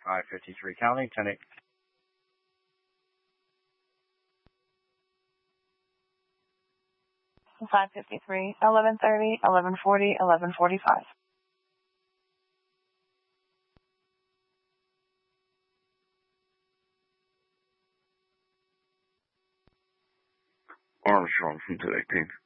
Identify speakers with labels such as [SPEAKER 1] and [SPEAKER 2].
[SPEAKER 1] 553 county, 10-8.
[SPEAKER 2] So 553, 1130, 1140, 1145.
[SPEAKER 3] Armstrong from 218.